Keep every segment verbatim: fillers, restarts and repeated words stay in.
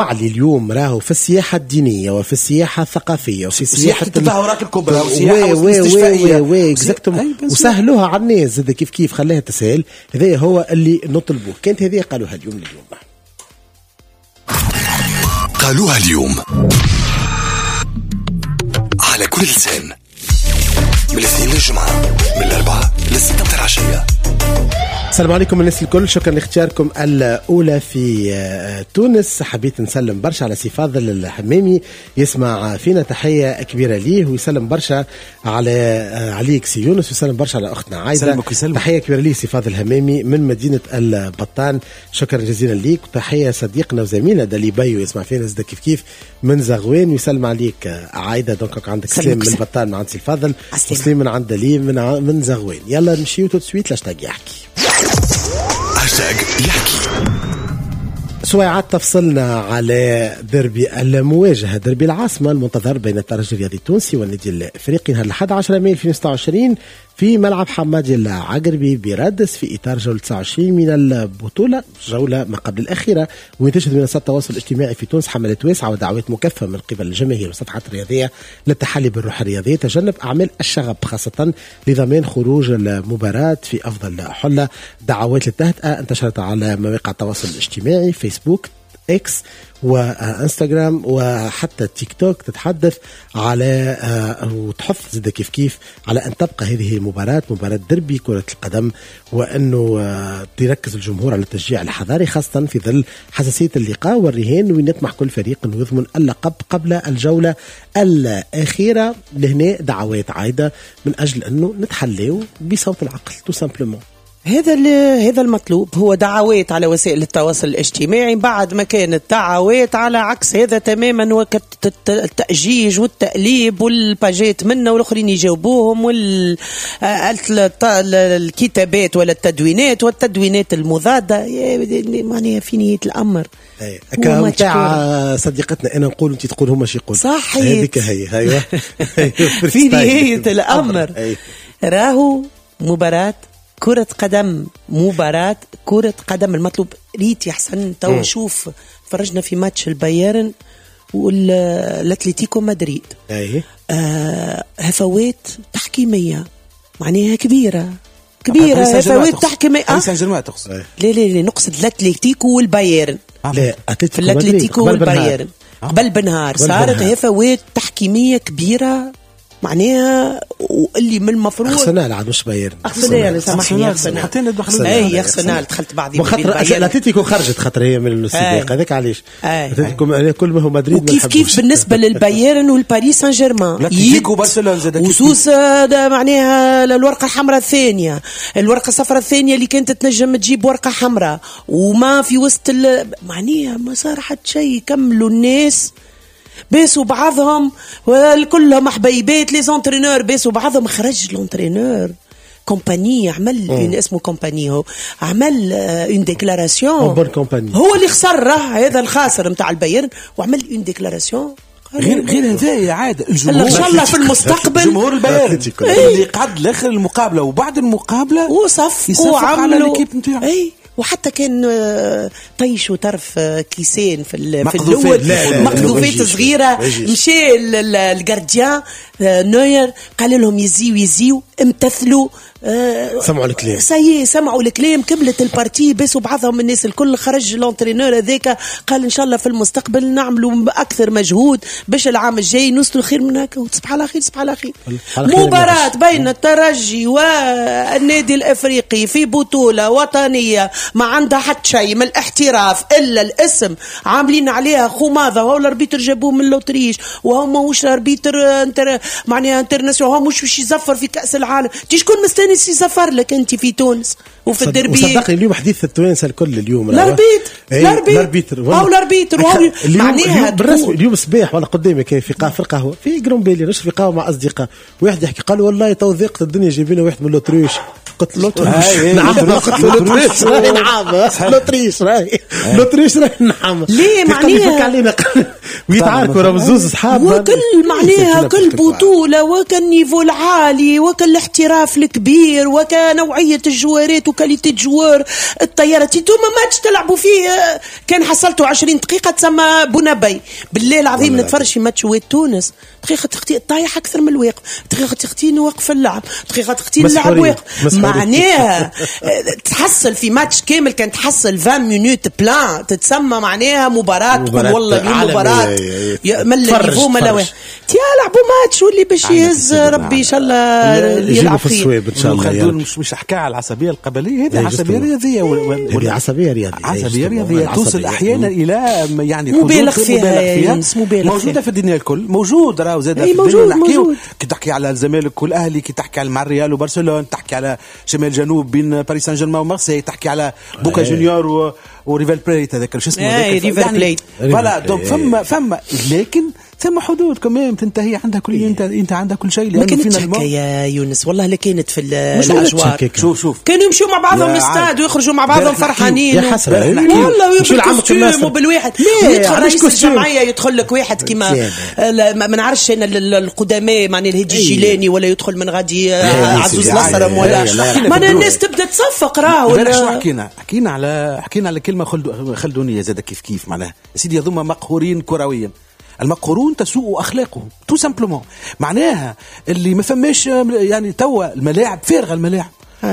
علي اليوم راهو في السياحة الدينية وفي السياحة الثقافية وفي سياحة التظاهرات الكبرى والسياحة والاستشفائية وسهلوها على الناس زاد كيف كيف خلاها تسهل. هذا هو اللي نطلبوه. كانت هذه قالوها اليوم اليوم قالوها اليوم على كل لسان من الاثنين للجمعة من الأربعة للستة متاع العشية. السلام عليكم الناس الكل، شكرا لاختياركم الأولى في تونس. حبيت نسلم برشا على سي فاضل الحمامي، يسمع فينا، تحية كبيرة ليه، ويسلم برشا على عليك سي يونس، ويسلم برشا على أختنا عايدة. تحية كبيرة ليه سي فاضل الحمامي من مدينة البطان، شكرا جزيلا ليك. وتحية صديقنا وزميلنا دالي بايو يسمع فينا زدا كيف كيف من زغوين، ويسلم عليك عايدة. دونك عندك سلام من البطان من عند سي فاضل، وسلام من عند دالي من من زغوين. يلا نمشيو تو سويت لاشتاق يحكي يحكي سويعات تفصلنا على دربي المواجهة، دربي العاصمة المنتظر بين الترجي الرياضي التونسي والنادي الافريقي نهار الأحد عشر مايو ألفين وستة وعشرين في ملعب حمادي العقربي برادس في إطار جولة تسعة وعشرين من البطولة، جولة ما قبل الأخيرة. وتشهد منصات التواصل الاجتماعي في تونس حملات واسعة ودعوات مكثفة من قبل الجماهير والصفحات الرياضية للتحلي بالروح الرياضية، تجنب أعمال الشغب، خاصة لضمان خروج المباراة في أفضل حلة. دعوات للتهدئة انتشرت على مواقع التواصل الاجتماعي فيسبوك، اكس وانستغرام وحتى تيك توك، تتحدث على وتحث زد كيف كيف على أن تبقى هذه المباراة مباراة دربي كرة القدم، وأنه تركز الجمهور على التشجيع الحضاري، خاصة في ظل حساسية اللقاء والرهان، وين يطمح كل فريق أنه يضمن اللقب قبل الجولة الأخيرة. لهنا دعوات عايدة من أجل أنه نتحليو بصوت العقل تو سامبلومون. هذا هذا المطلوب، هو دعوات على وسائل التواصل الاجتماعي بعد ما كانت دعوات على عكس هذا تماما، وقت التأجيج والتقليب والباجات منا والاخرين يجاوبوهم والكتابات ولا التدوينات والتدوينات المضادة، معناها في نهاية الأمر. كم تاع صديقتنا أنا نقول أنت تقول هما شي يقول، صح هذيك هي هي في نهاية الأمر. راهو مباراة كرة قدم، مباراة كرة قدم. المطلوب ريت يحسن تو نشوف، فرجنا في ماتش البايرن والاتليتيكو مدريد، آه هفوات تحكيمية معناها كبيرة كبيرة، هفوات تحكيمية. باريس سان جيرمان تقصد؟ لا لا لا نقصد الاتليتيكو والبايرن. لا في الاتليتيكو والبايرن قبل بنهار صارت هفوات تحكيمية كبيرة معناها، واللي من المفروض أرسنال عاد مش بايرن، أرسنال سامحني، أرسنال حتى ندخلوا أي أرسنال دخلت بعضي خاطر الأتليتيكو خرجت خاطر هي من السباق هذاك، علاش الأتليتيكو كل ما هو مدريد. وكيف كيف بالنسبة للبايرن والباريس سان جيرمان الأتليتيكو وبرشلونة زاد وسوس معناها الورقة الحمراء الثانية، الورقة الصفراء الثانية اللي كانت تنجم تجيب ورقة حمراء، وما في وسط معناها ما صار حتى شيء. يكملوا الناس بيسوا بعضهم وكلهم حبيبات، لي زونترينور بيسوا بعضهم. خرج لونترينور كومباني عمل اسمه كومباني، هو عمل اون ديكلاراسيون، هو اللي خسر هذا الخاسر نتاع البايرن، وعمل اون ديكلاراسيون. غير غير هذا يا عاد الجمهور ان شاء الله في المستقبل جمهور البايرن اللي قعد لاخر المقابله وبعد المقابله وصف وعملوا اي، وحتى كان طيش وطرف كيسين في في الاول مقذوفات صغيره. مشى الجارديان نوير قال لهم يزيو يزيو امتثلوا، سمعوا الكلام، سي سمعوا الكلام. كملت البارتي بسوا بعضهم الناس الكل. خرج لونترينور هذاك قال ان شاء الله في المستقبل نعملوا اكثر مجهود باش العام الجاي نوصلوا خير من هكا. وتصبح على خير، تصبح على خير. مباراة بين الترجي والنادي الافريقي في بطولة وطنية ما عندها حتى شيء من الاحتراف الا الاسم، عاملين عليها خماضة. وهو الاربيتر جابوه من لوتريش، وهو ماهوش الاربيتر انتر معناها انترناسيونال، هو مش باش يزفر في كأس العالم. تي شكون مستني يزفر لك انت في تونس وفي الدربي؟ وصدقني اليوم حديث التوانسه الكل اليوم الاربيتر الاربيتر او الاربيتر معناها بالرسمي اليوم صباح ولا قدامي كان في قهوه في القهوه في جرومبيلي نشرب في قهوه مع اصدقاء، واحد يحكي قال والله تو ضيقت الدنيا جايبين واحد من لوتريش قلت له هاي، نعم لوتريش. قلت له لوتريش لوتريش. راهي نعم لوتريش راهي لوتريش راهي نعم ليه معناها- يفك علينا ويتعاركوا راهم زوز اصحاب وكل معناها كل بطولة وكان نيفو العالي وكان الاحتراف الكبير وكان نوعية الجوارات وكاليتي الجوار الطيارات انتوما ماتش تلعبوا فيه كان حصلتوا عشرين دقيقة تسمى بونابي بالله العظيم نتفرج في ماتش ويت تونس دقيقة تختي طايح أكثر من الواقف دقيقة تختي نوقف اللعب دقيقة تختي اللعب واقف معناها تحصل في ماتش كامل كان تحصل عشرين مينوت بلان تتسمى معناها مباراة تقول والله اليوم مباراة من النيفو ما واحد يلعبوا ماتش واللي باش يهز ربي ان شاء الله يلعب في الصويب ان شاء الله خلدون مش مش حكايه على العصبيه القبليه هذه عصبيه رياضيه هذه عصبيه رياضيه عصبيه رياضيه توصل احيانا الى يعني مبالغ فيها موجوده في الدنيا الكل موجود راهو زاد في موجود موجود كي تحكي على الزمالك والاهلي كي تحكي على مع الريال وبرشلونه تحكي على شمال جنوب بين باريس سان جيرمان ومارسي تحكي على بوكا جونيور و وريفال بليت هذاك شو اسمه هذاك ريفال بليت فوالا دونك فما فما لكن ثم حدود كمان تنتهي عندها كل انت انت عندك كل شيء لانه فينا الماء يا يونس والله لا كانت في الاجواء شوف شوف كانوا يمشوا مع بعضهم الاستاد ويخرجوا مع بعضهم فرحانين يا حسره والله بالكوستيم وبالواحد يدخل رئيس الجمعيه يدخل لك واحد كيما ما نعرفش انا القدماء معني الهدي الجيلاني ولا يدخل من غادي عزوز الاسرم ولا ما الناس تبدا تصفق راهو ولا شنو حكينا حكينا على حكينا على كلمه خلدونيه زاد كيف كيف معناها سيدي هذوما مقهورين كرويا المقهورون تسوء اخلاقهم تو سامبلومون معناها اللي ما فماش يعني توا الملاعب فارغه الملاعب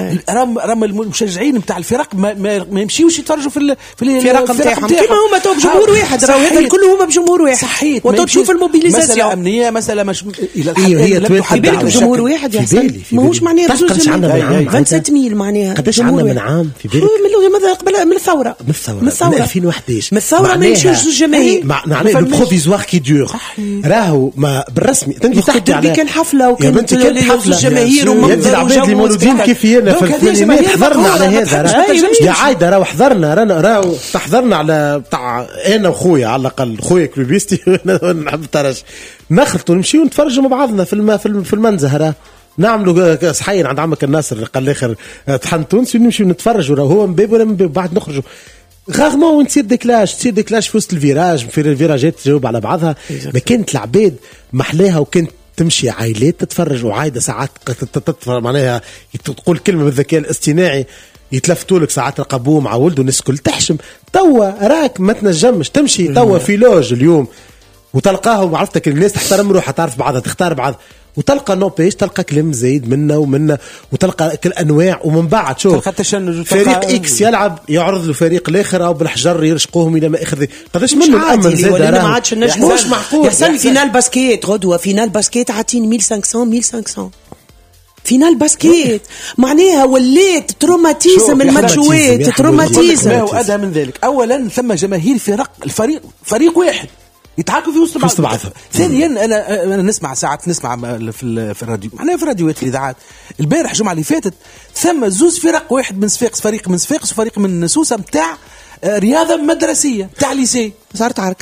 رام رام المشجعين نتاع الفرق ما, ما, ما يمشيوش يتفرجوا في في الفرق نتاعهم كيما هما تو بجمهور واحد راهو هذا الكل هما بجمهور واحد صحيح وتو تشوف الموبيليزاسيون مساله امنيه مساله مش الى الحد هي في بالك بجمهور واحد يا حسن ماهوش معناها قداش عندنا من عام خمسة مية معناها قداش عندنا من عام في بالك من قبل من الثوره من الثوره من الثوره من ألفين وإحدى عشر من الثوره ما يمشيوش الجماهير معناها لو بروفيزوار كي دور راهو ما بالرسمي تنجي تحكي على كان حفله وكانت الجماهير ومنظر العباد اللي مولودين كيف هنا في الثمانينات حضرنا على هذا يا عايده راهو حضرنا رانا راهو تحضرنا على بتاع انا وخويا على الاقل خويا كلوبيستي نحب الترج نخلطوا نمشيو نتفرجوا مع بعضنا في في المنزه راه نعملوا صحيين عند عمك الناصر اللي قال الاخر طحن تونسي ونمشيو نتفرجوا راه هو من باب ولا من باب بعد نخرجوا غارمون وين تصير ديكلاش تصير ديكلاش في وسط الفيراج في الفيراجات تجاوب على بعضها ما كانت العباد محلاها وكانت تمشي عائلات تتفرج وعايده ساعات تتفرج معناها تقول كلمه بالذكاء الاصطناعي يتلفتوا لك ساعات رقبوه مع ولده الناس كل تحشم توا راك ما تنجمش تمشي توا في لوج اليوم وتلقاهم عرفتك الناس تحترم روحها تعرف بعضها تختار بعض وتلقى نوبيش تلقى كلام زايد منا ومنا وتلقى كل انواع ومن بعد شوف فريق اكس يلعب يعرض له فريق الاخر او بالحجر يرشقوهم الى ما اخر قداش منه الامن زاد ما عادش نجموش مش معقول يحسن فينال باسكيت غدوه فينال باسكيت عاطين ألف وخمسمية ألف وخمسمية فينال باسكيت معناها وليت تروماتيزم الماتشوات تروماتيزم ما هو ادهى من ذلك اولا ثم جماهير فرق الفريق فريق واحد يتحكوا في وسط بعضهم. ثانيا انا انا نسمع ساعات نسمع في في الراديو معناها في الراديوات الاذاعات البارح الجمعه اللي فاتت ثم زوز فرق واحد من صفاقس فريق من صفاقس وفريق من سوسه نتاع رياضه مدرسيه تاع ليسي صارت عركه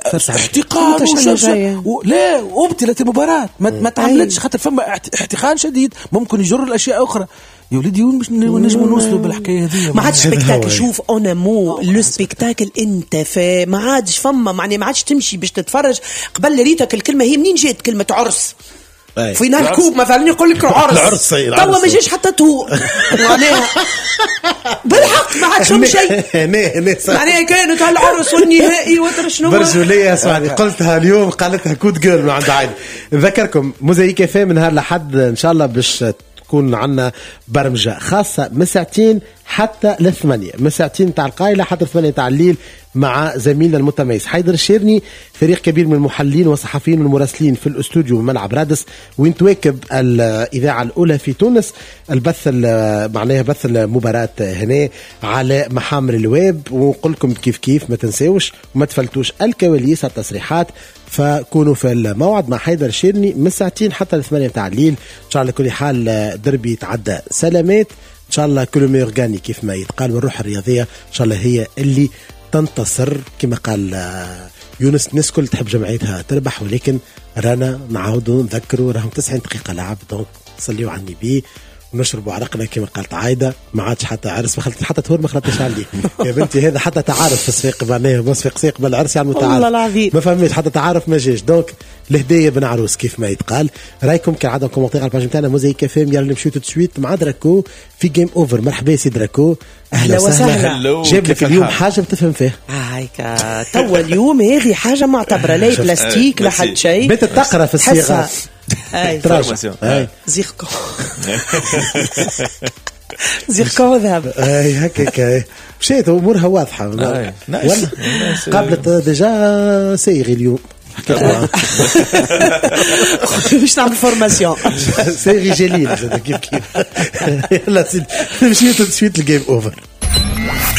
احتقان و... لا وابتلت المباراه ما, ما تعملتش خاطر فما احتقان شديد ممكن يجر الاشياء اخرى يا وليدي مش نجموا نوصلوا بالحكايه هذه ما عادش سبيكتاكل شوف انا مو لو سبيكتاكل انت فا ما عادش فما معني ما عادش تمشي باش تتفرج قبل ريتك الكلمه هي منين جات كلمه عرس فينا الكوب مثلا يقول لك عرس توا ما جاش حتى تو معناها بالحق ما عادش شيء معناها كانت هالعرس والنهائي وتر شنو برجوليه اسمعني قلتها اليوم قالتها كود جيرل ما عند عين نذكركم موزايك كافيه من نهار لحد ان شاء الله باش تكون عنا برمجة خاصة من ساعتين حتى لثمانية من ساعتين تاع القايلة حتى ثمانية تاع الليل مع زميلنا المتميز حيدر الشيرني فريق كبير من المحللين والصحفيين والمراسلين في الاستوديو من ملعب رادس وين تواكب الإذاعة الأولى في تونس البث معناها بث المباراة هنا على محامر الويب ونقول لكم كيف كيف ما تنساوش وما تفلتوش الكواليس التصريحات فكونوا في الموعد مع حيدر الشيرني من ساعتين حتى الثمانية تاع الليل إن شاء الله كل حال دربي يتعدى سلامات إن شاء الله كل ما يرغاني كيف ما يتقال والروح الرياضية إن شاء الله هي اللي تنتصر كما قال يونس الناس كل تحب جمعيتها تربح ولكن رانا نعاودوا نذكروا راهم تسعين دقيقة لعب دونك صليوا على النبي نشربوا عرقنا كما قالت عايده، ما عادش حتى عرس، ما خلت حتى تهور ما خلطش عليه يا بنتي. هذا حتى تعارف في السويق معناه مسفق سيق بالعرس يعني متعارف والله العظيم ما فهميش حتى تعارف ما جاش. دونك الهديه بن عروس كيف ما يتقال. رايكم كالعاده كومنتير على الباج نتاعنا موزايك كافيم. يلا نمشيو تسويت مع دراكو في جيم اوفر. مرحبا سي دراكو، اهلا وسهلا. جاب لك اليوم حاجه بتفهم فيها. آه هيك توا اليوم هذه حاجه معتبره، لا بلاستيك لا حد شيء، بيت تقرا في الصيغه. اي اي زيركون زيركون ذهب. اي هكاك مشيت امورها واضحه. ولا قابلت ديجا سيغي اليوم باش نعمل فورماسيون سيغي جليل كيف كيف. يلا نمشيو تسويت الجيم اوفر.